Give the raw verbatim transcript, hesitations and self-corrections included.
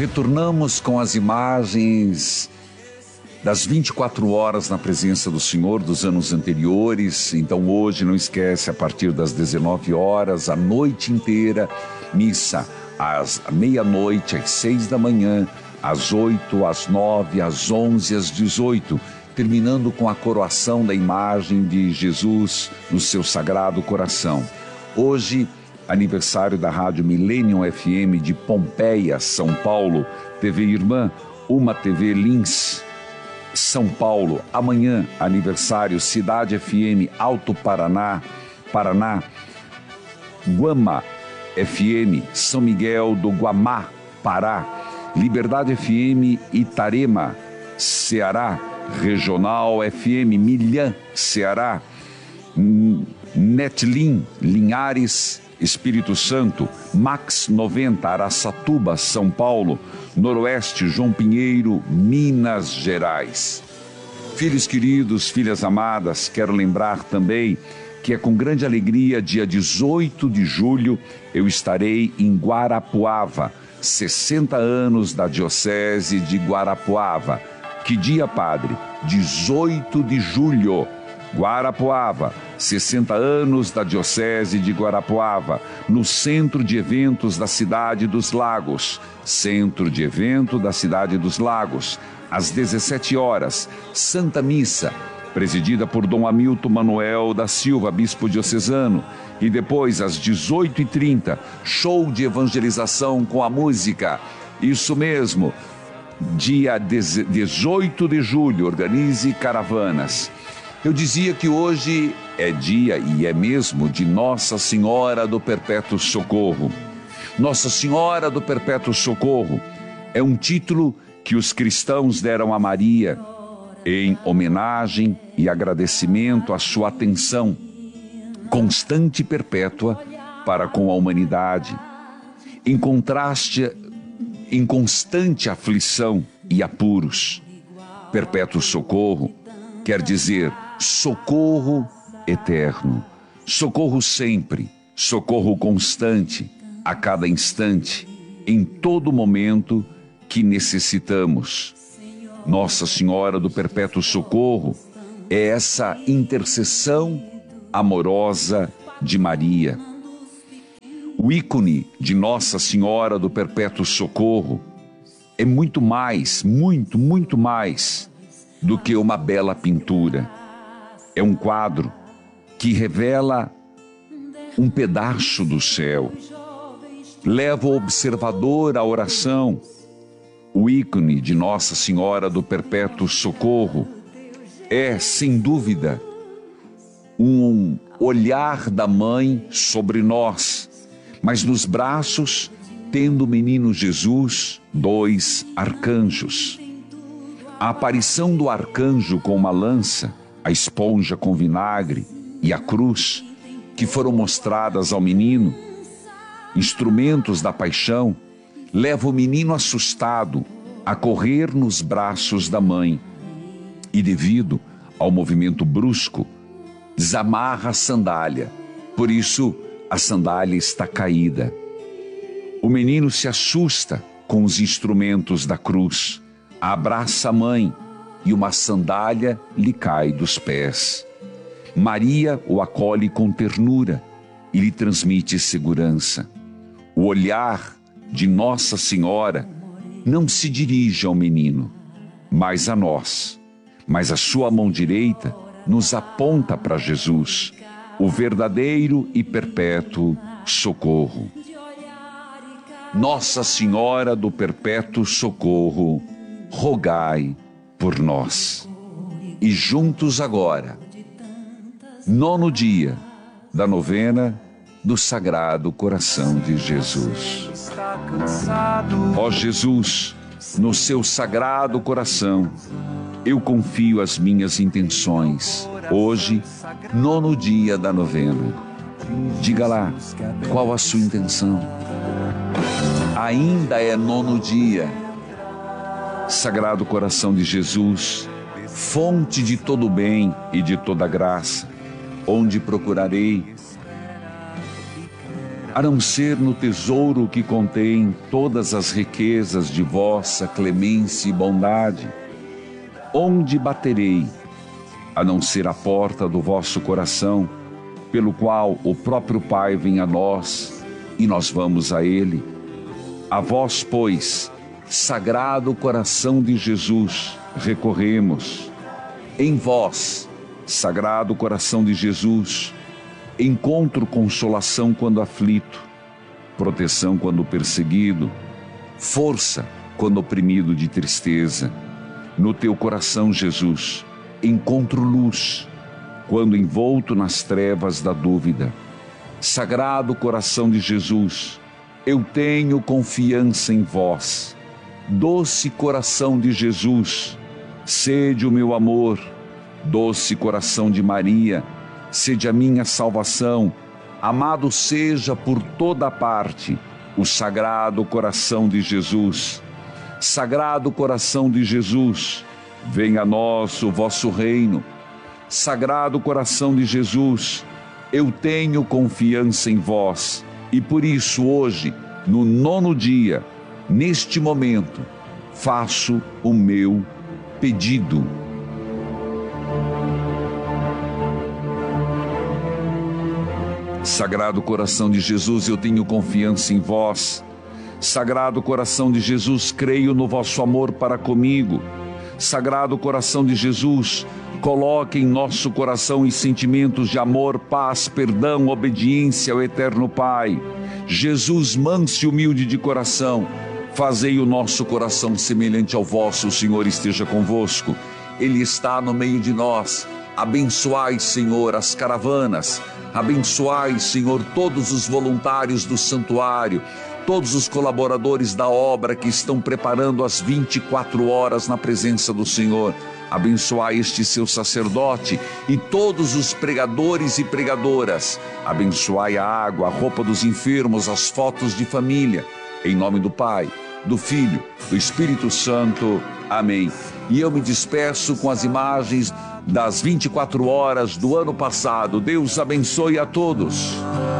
Retornamos com as imagens das vinte e quatro horas na presença do Senhor dos anos anteriores. Então hoje, não esquece, a partir das dezenove horas, a noite inteira, missa às meia-noite, às seis da manhã, às oito, às nove, às onze, às dezoito, terminando com a coroação da imagem de Jesus no seu Sagrado Coração. Hoje, aniversário da Rádio Millennium F M de Pompeia, São Paulo, T V Irmã, Uma T V Lins, São Paulo. Amanhã, aniversário Cidade F M Alto Paraná, Paraná, Guama F M São Miguel do Guamá, Pará, Liberdade F M Itarema, Ceará, Regional F M Milhã, Ceará, Netlin, Linhares, Espírito Santo, Max noventa, Araçatuba, São Paulo, Noroeste, João Pinheiro, Minas Gerais. Filhos queridos, filhas amadas, quero lembrar também que é com grande alegria, dia dezoito de julho, eu estarei em Guarapuava, sessenta anos da Diocese de Guarapuava. Que dia, padre? dezoito de julho. Guarapuava, sessenta anos da Diocese de Guarapuava, no Centro de Eventos da Cidade dos Lagos. Centro de Evento da Cidade dos Lagos, às dezessete horas, Santa Missa, presidida por Dom Hamilton Manuel da Silva, bispo diocesano. E depois, às dezoito e trinta, show de evangelização com a música. Isso mesmo, dia dezoito de julho, organize caravanas. Eu dizia que hoje é dia, e é mesmo, de Nossa Senhora do Perpétuo Socorro. Nossa Senhora do Perpétuo Socorro é um título que os cristãos deram a Maria em homenagem e agradecimento à sua atenção constante e perpétua para com a humanidade. Em contraste, em constante aflição e apuros. Perpétuo Socorro quer dizer socorro eterno, socorro sempre, socorro constante, a cada instante, em todo momento que necessitamos. Nossa Senhora do Perpétuo Socorro é essa intercessão amorosa de Maria. O ícone de Nossa Senhora do Perpétuo Socorro é muito mais, muito, muito mais do que uma bela pintura. É um quadro que revela um pedaço do céu. Leva o observador à oração. O ícone de Nossa Senhora do Perpétuo Socorro é, sem dúvida, um olhar da mãe sobre nós, mas nos braços, tendo o menino Jesus, dois arcanjos. A aparição do arcanjo com uma lança, a esponja com vinagre e a cruz, que foram mostradas ao menino, instrumentos da paixão, leva o menino assustado a correr nos braços da mãe e, devido ao movimento brusco, desamarra a sandália. Por isso, a sandália está caída. O menino se assusta com os instrumentos da cruz, abraça a mãe e uma sandália lhe cai dos pés. Maria o acolhe com ternura e lhe transmite segurança. O olhar de Nossa Senhora não se dirige ao menino, mas a nós. Mas a sua mão direita nos aponta para Jesus, o verdadeiro e perpétuo socorro. Nossa Senhora do Perpétuo Socorro, rogai por nós. E juntos agora, nono dia da novena do Sagrado Coração de Jesus. Ó Jesus, no seu Sagrado Coração, eu confio as minhas intenções. Hoje, nono dia da novena. Diga lá, qual a sua intenção? Ainda é nono dia. Sagrado Coração de Jesus, fonte de todo bem e de toda graça, onde procurarei a não ser no tesouro que contém todas as riquezas de vossa clemência e bondade? Onde baterei, a não ser a porta do vosso coração, pelo qual o próprio Pai vem a nós e nós vamos a Ele? A vós, pois, Sagrado Coração de Jesus, recorremos. Em vós, Sagrado Coração de Jesus, encontro consolação quando aflito, proteção quando perseguido, força quando oprimido de tristeza. No teu coração, Jesus, encontro luz quando envolto nas trevas da dúvida. Sagrado Coração de Jesus, eu tenho confiança em vós. Doce Coração de Jesus, sede o meu amor. Doce Coração de Maria, sede a minha salvação. Amado seja por toda parte o Sagrado Coração de Jesus. Sagrado Coração de Jesus, venha a nós o vosso reino. Sagrado Coração de Jesus, eu tenho confiança em vós e por isso hoje, no nono dia, neste momento, faço o meu pedido. Sagrado Coração de Jesus, eu tenho confiança em vós. Sagrado Coração de Jesus, creio no vosso amor para comigo. Sagrado Coração de Jesus, coloque em nosso coração os sentimentos de amor, paz, perdão, obediência ao Eterno Pai. Jesus, manso e humilde de coração, fazei o nosso coração semelhante ao vosso. O Senhor esteja convosco, Ele está no meio de nós. Abençoai, Senhor, as caravanas. Abençoai, Senhor, todos os voluntários do santuário, todos os colaboradores da obra que estão preparando as vinte e quatro horas na presença do Senhor. Abençoai este seu sacerdote e todos os pregadores e pregadoras. Abençoai a água, a roupa dos enfermos, as fotos de família. Em nome do Pai, do Filho, do Espírito Santo. Amém. E eu me despeço com as imagens das vinte e quatro horas do ano passado. Deus abençoe a todos.